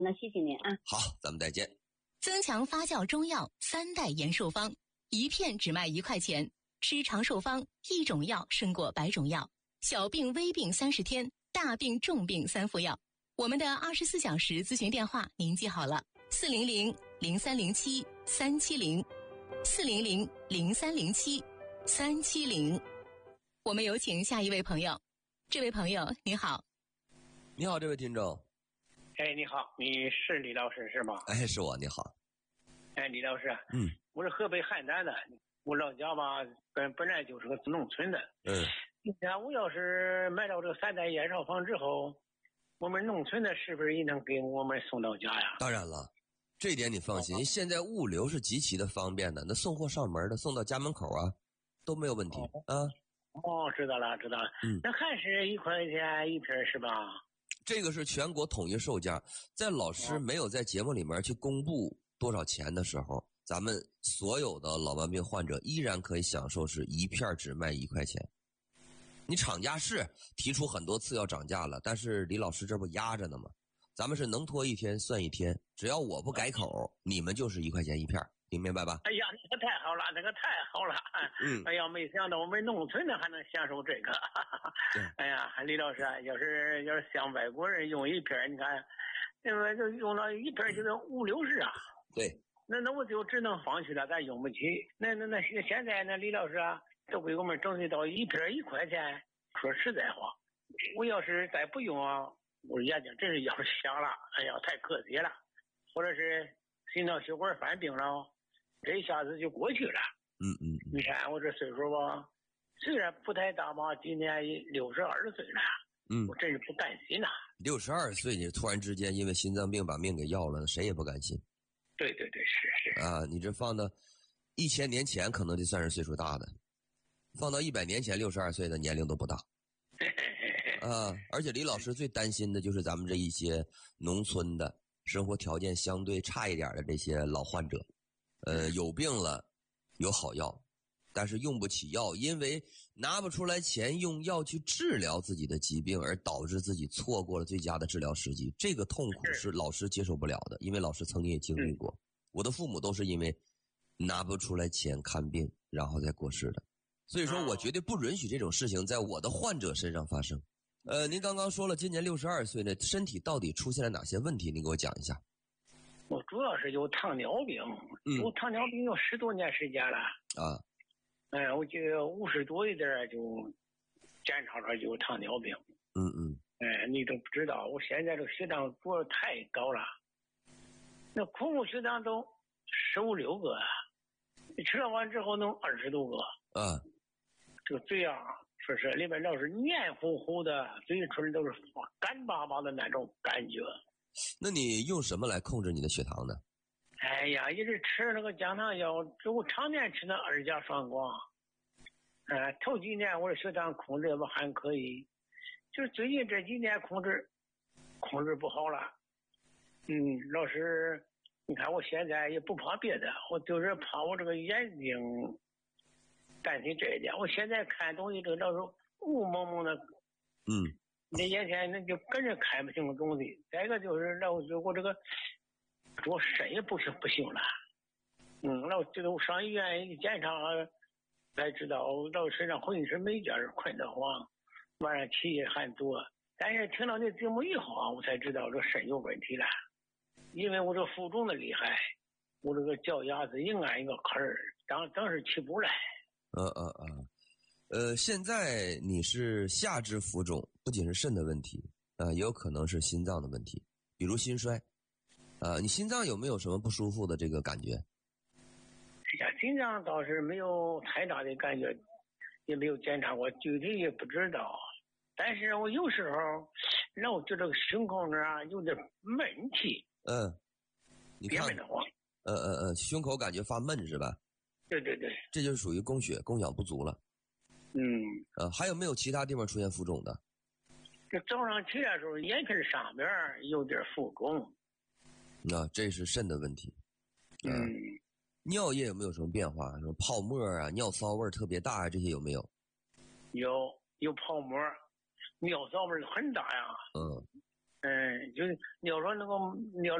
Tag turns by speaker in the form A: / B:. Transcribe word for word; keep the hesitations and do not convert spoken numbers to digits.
A: 那谢谢您啊。
B: 好，咱们再见。
C: 增强发酵中药三代延寿方，一片只卖一块钱，吃长寿方，一种药胜过百种药，小病微病三十天，大病重病三副药。我们的二十四小时咨询电话您记好了，四零零零三零七三七零，四零零零三零七三七零。我们有请下一位朋友。这位朋友你好。
B: 你好，这位听众。
D: 哎，你好，你是李老师是吗？
B: 哎，是我，你好。
D: 哎，李老师，
B: 嗯，
D: 我是河北邯郸的，我老家吧本本来就是个农村的。
B: 嗯，
D: 你看我要是买到这个三代延寿方之后，我们农村的是不是也能给我们送到家呀？
B: 当然了，这一点你放心，哦、现在物流是极其的方便的，那送货上门的，送到家门口啊，都没有问题、哦、啊。
D: 哦，知道了，知道了。嗯，那还是一块钱一瓶是吧？
B: 这个是全国统一售价，在老师没有在节目里面去公布多少钱的时候，咱们所有的老慢病患者依然可以享受是一片只卖一块钱。你厂家是提出很多次要涨价了，但是李老师这不压着呢吗？咱们是能拖一天算一天，只要我不改口，你们就是一块钱一片，听明白吧？
D: 哎呀，那个太好了，那个太好了。嗯，哎呀，没想到我们农村的还能享受这个。哎呀，李老师，要是要是像外国人用一片，你看，那个就用了一片就是五六十啊。
B: 对。
D: 那那我就只能放弃了，咱用不起。那那那现在呢，李老师啊，都给我们整理到一片一块钱。说实在话，我要是再不用啊，我眼睛真是要瞎了。哎呀，太可惜了。或者是心脏血管犯病了，这一下子就过去了。
B: 嗯嗯。
D: 你看我这岁数吧，虽然不太大吧，今年六十二岁了。嗯，我真是不甘心呐。
B: 六十二岁，你突然之间因为心脏病把命给要了，谁也不甘心。
D: 对对对，是是。
B: 啊，你这放到一千年前可能就算是岁数大的，放到一百年前，六十二岁的年龄都不大。啊，而且李老师最担心的就是咱们这一些农村的生活条件相对差一点的这些老患者，呃，有病了，有好药，但是用不起药，因为拿不出来钱用药去治疗自己的疾病，而导致自己错过了最佳的治疗时机。这个痛苦是老师接受不了的，因为老师曾经也经历过。我的父母都是因为拿不出来钱看病，然后再过世的。所以说我绝对不允许这种事情在我的患者身上发生。呃，您刚刚说了，今年六十二岁呢，身体到底出现了哪些问题？您给我讲一下。
D: 我主要是有糖尿病，嗯、有糖尿病有十多年时间了。
B: 啊，
D: 哎、嗯，我就五十多一点就检查出来就有糖尿病。
B: 嗯嗯。
D: 哎，你都不知道，我现在这个血糖主要太高了，那空腹血糖都十五六个，你吃了完之后能二十多个。
B: 啊，
D: 这个嘴啊。说是里边老是黏糊糊的，嘴唇都是干巴巴的那种感觉。
B: 那你用什么来控制你的血糖呢？
D: 哎呀，一直吃那个降糖药，我常年吃那二甲双肱。呃，头几年我的血糖控制吧还可以，就是最近这几年控制控制不好了。嗯，老师，你看我现在也不怕别的，我就是怕我这个眼睛。担心这一点，我现在看东西这老是雾蒙蒙的，
B: 嗯，
D: 你眼前那就根本看不清东西。再一个就是老我我这个我肾也不行不行了，嗯，老这个我上医院一检查才知道，老身上浑身没劲儿，困得慌，晚上起夜还多。但是听到这节目以后啊，我才知道这肾有问题了，因为我这浮肿的厉害，我这个脚丫子硬按一个坎儿，当当时起不来。
B: 呃呃呃，呃，现在你是下肢浮肿，不仅是肾的问题，啊、呃，也有可能是心脏的问题，比如心衰，啊、呃，你心脏有没有什么不舒服的这个感觉？
D: 哎呀，心脏倒是没有太大的感觉，也没有检查过，具体也不知道。但是我有时候让我觉得胸口那儿有点闷气。
B: 嗯，你看，
D: 憋闷的慌。
B: 呃呃呃，胸口感觉发闷是吧？
D: 对对对，
B: 这就是属于供血供氧不足了。
D: 嗯，
B: 呃，还有没有其他地方出现浮肿的？
D: 这早上起来的时候，眼皮上边有点浮肿。
B: 那、呃、这是肾的问题。
D: 呃、嗯，
B: 尿液有没有什么变化？什么泡沫啊、尿骚味特别大啊，这些有没有？
D: 有有泡沫，尿骚味很大呀。
B: 嗯，
D: 嗯，就是你要说那个你要